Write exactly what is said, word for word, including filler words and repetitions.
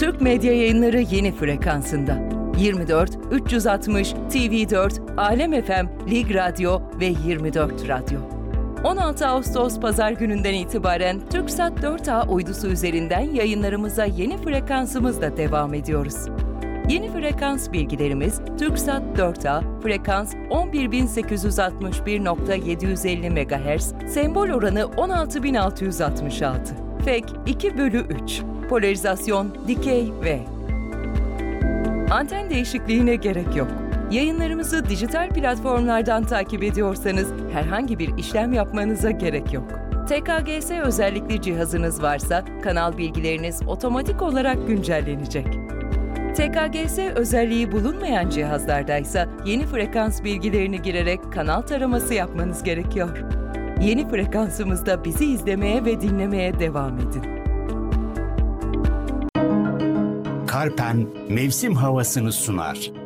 Türk Medya Yayınları yeni frekansında. yirmi dört üç yüz altmış T V dört, Alem F M, Lig Radyo ve yirmi dört Radyo. on altı Ağustos Pazar gününden itibaren TürkSat dört A uydusu üzerinden yayınlarımıza yeni frekansımızla devam ediyoruz. Yeni frekans bilgilerimiz TürkSat dört A, frekans on bir bin sekiz yüz altmış bir nokta yedi yüz elli megahertz, sembol oranı on altı bin altı yüz altmış altı, F E K iki bölü üç, polarizasyon dikey V. Anten değişikliğine gerek yok. Yayınlarımızı dijital platformlardan takip ediyorsanız herhangi bir işlem yapmanıza gerek yok. T K G S özellikli cihazınız varsa kanal bilgileriniz otomatik olarak güncellenecek. T K G S özelliği bulunmayan cihazlardaysa yeni frekans bilgilerini girerek kanal taraması yapmanız gerekiyor. Yeni frekansımızda bizi izlemeye ve dinlemeye devam edin. Karpen mevsim havasını sunar.